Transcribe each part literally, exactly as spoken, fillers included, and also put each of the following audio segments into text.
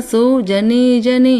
So जने जने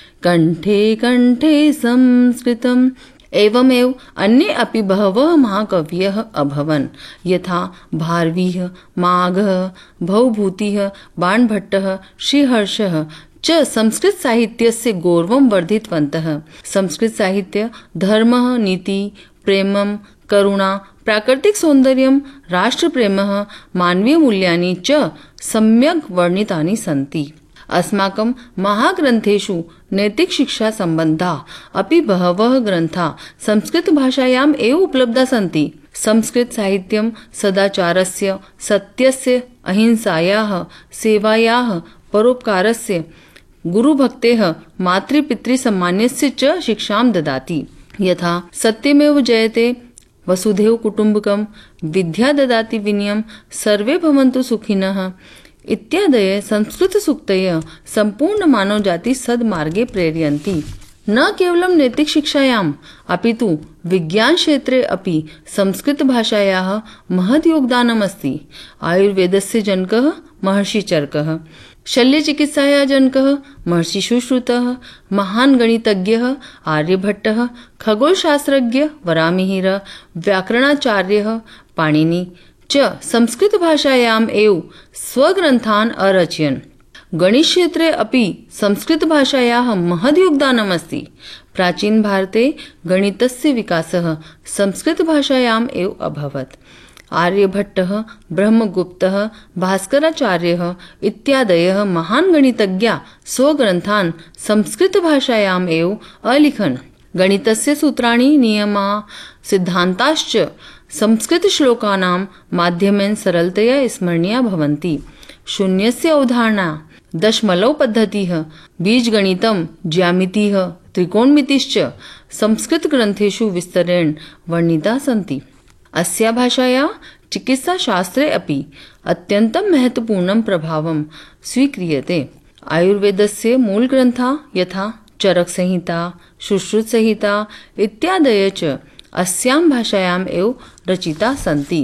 कंठे कंठे संस्कृतम्। एवमेव अन्ये अपि बहवः महाकवयः अभवन्, यथा भारवीः, माघः, भवभूतिः, बाणभट्टः, श्रीहर्षः च संस्कृत साहित्यस्य गौरवं वर्धितवन्तः। संस्कृत साहित्य धर्मः, नीति, प्रेमं, करुणा, प्राकृतिक सौन्दर्यं, राष्ट्रप्रेमः, मानवीय मूल्यानि च सम्यक् वर्णितानि सन्ति। अस्माकं महाग्रन्थेषु नैतिक शिक्षा सम्बद्धाः अपि बहवः ग्रन्थाः संस्कृत भाषायाम् एव उपलब्धाः सन्ति। संस्कृत साहित्यं सदाचारस्य, सत्यस्य, अहिंसायाः, सेवायाः, परोपकारस्य, गुरुभक्तेः, मातृपितृसम्मानस्य च शिक्षां ददाति। यथा सत्यमेव जयते, वसुधैव कुटुम्बकम्, विद्या ददाति विनयम्, सर्वे भवन्तु सुखिनः इत्यादयः संस्कृतसूक्तयः सम्पूर्ण मानवजाति सद्मार्गे प्रेरयन्ति। न केवलं नैतिक शिक्षायाम् अपितु विज्ञान क्षेत्रे अपि संस्कृत भाषायाः महत् योगदानमस्ति। आयुर्वेदस्य जनकः महर्षि चरकः, शल्यचिकित्सायाः जनकः महर्षि सुश्रुतः, महान् गणितज्ञः आर्यभट्टः, खगोलशास्त्रज्ञः वराहमिहिरः, व्याकरणाचार्यः पाणिनि च संस्कृत भाषायाम् एव स्वग्रन्थान् अरचयन्। गणितक्षेत्रे अपि संस्कृत भाषायाः महत् योगदानमस्ति। प्राचीन भारते गणितस्य विकासः संस्कृत भाषायाम् एव अभवत्। आर्यभट्टः, ब्रह्मगुप्तः, भास्कराचार्यः इत्यादयः महान् गणितज्ञाः स्वग्रन्थान् संस्कृत भाषायाम् एव अलिखन्। गणितस्य सूत्राणि, नियमाः, सिद्धान्ताश्च संस्कृत श्लोकानां माध्यमेन सरलतया स्मरणीया भवन्ति। शून्यस्य अवधारणा, दशमलव पद्धतिः, बीजगणितं, ज्यामितिः, त्रिकोणमितिश्च संस्कृत ग्रन्थेषु विस्तरेण वर्णिताः सन्ति। अस्या भाषाया चिकित्साशास्त्रे अपि अत्यन्तं महत्वपूर्णं प्रभावं स्वीक्रियते। आयुर्वेदस्य मूलग्रन्थाः यथा चरकसंहिता, सुश्रुतसंहिता इत्यादयः च अस्यां भाषायाम् एव रचिताः सन्ति।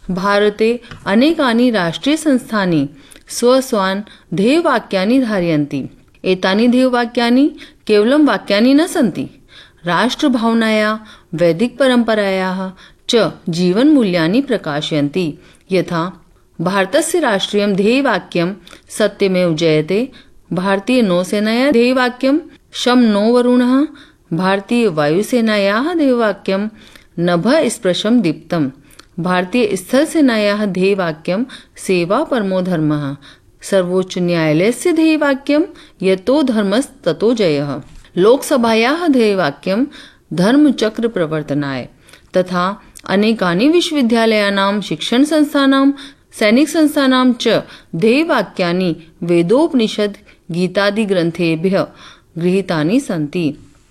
भारते अनेकानि राष्ट्रीयसंस्थानि स्वस्वान् ध्येयवाक्यानि धारयन्ति। एतानि ध्येयवाक्यानि केवलं वाक्यानि न सन्ति, राष्ट्रभावनायाः, वैदिकपरम्परायाः च जीवनमूल्यानि प्रकाशयन्ति। यथा भारतस्य राष्ट्रियं ध्येयवाक्यं सत्यमेव जयते, भारतीयनौसेनायाः ध्येयवाक्यं शं नो वरुणः, भारतीय वायुसेनायाः ध्येयवाक्यं नभः स्पृशं दीप्तम्, भारतीय स्थलसेनायाः ध्येयवाक्यं सेवा परमो धर्मः, सर्वोच्च न्यायालयस्य ध्येयवाक्यं यतो धर्मस्ततो जयः, लोकसभायाः ध्येयवाक्यं धर्मचक्र प्रवर्तनाय, तथा अनेकानि विश्वविद्यालयानां, शिक्षण संस्थानां, सैनिक संस्थानां च ध्येयवाक्यानि वेदोपनिषद गीतादि ग्रन्थेभ्यः गृहीतानि सन्ति।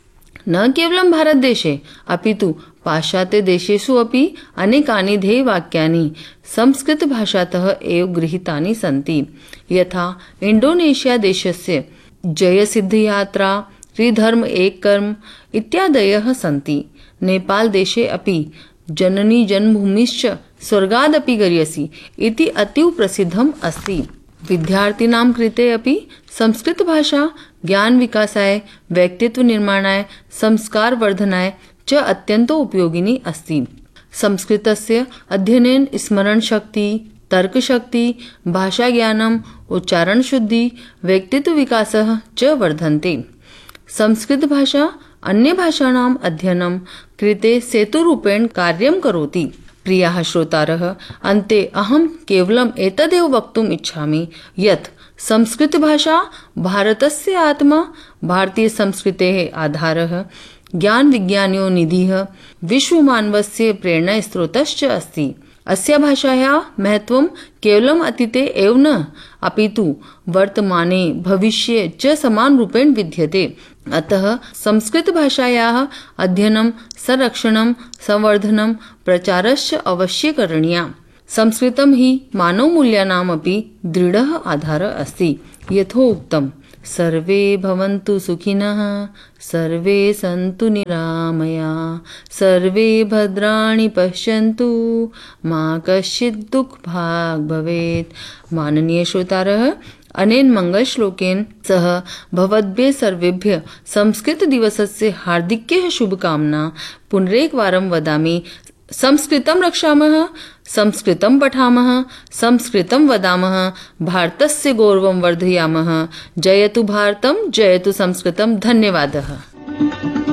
न केवलं भारतदेशे अपितु पाश्चात्यदेशेषु अपि अनेकानि ध्येयवाक्यानि संस्कृतभाषातः एव गृहीतानि सन्ति। यथा इंडोनेशिया देशस्य जयसिद्धियात्रा, त्रिधर्म एक कर्म इत्यादयः सन्ति। नेपाल देशे अपि जननी जन्मभूमिश्च स्वर्गादपि गरीयसी इति अतीव प्रसिद्धम् अस्ति। विद्यार्थिनां कृते अपि संस्कृत भाषा ज्ञान विकासाय, व्यक्तित्व निर्माणाय, संस्कार वर्धनाय च अत्यन्तो उपयोगिनी अस्ति। संस्कृतस्य अध्ययनेन स्मरण शक्ति, तर्क शक्ति, भाषा ज्ञानम्, उच्चारण शुद्धि, व्यक्तित्व विकासः च वर्धन्ते। संस्कृत भाषा अन्य भाषाणाम् अध्ययनं कृते सेतुरूपेण कार्यं करोति। प्रियाः श्रोतारः, अन्ते अहं केवलम् एतदेव वक्तुम् इच्छामि यत् संस्कृत भाषा भारतस्य आत्मा, भारतीय संस्कृतेः आधारः, ज्ञान विज्ञानयो निधिः, विश्वमानवस्य प्रेरणास्रोतश्च अस्ति। अस्या भाषायाः महत्त्वं केवलम् अतीते एव न, अपितु वर्तमाने भविष्ये च समानरूपेण विद्यते। अतः संस्कृत भाषायाः अध्ययनं, संरक्षणं, संवर्धनं, प्रचारश्च अवश्य करणीयः। संस्कृतं हि मानवमूल्यानामपि दृढः आधारः अस्ति। यथोक्तं सर्वे भवन्तु सुखिनः, सर्वे सन्तु निरामयाः, सर्वे भद्राणि पश्यन्तु, मा कश्चित् दुःखभाग् भवेत्। माननीय श्रोतारः, अनेन मंगलश्लोकेन सह भवद्भ्यः सर्वेभ्यः संस्कृतदिवसस्य हार्दिक्यः शुभकामना पुनरेकवारं वदामि। संस्कृतं रक्षामः, संस्कृतं पठामः, संस्कृतं वदामः, भारतस्य गौरवं वर्धयामः। जयतु भारतं, जयतु संस्कृतं। धन्यवादः।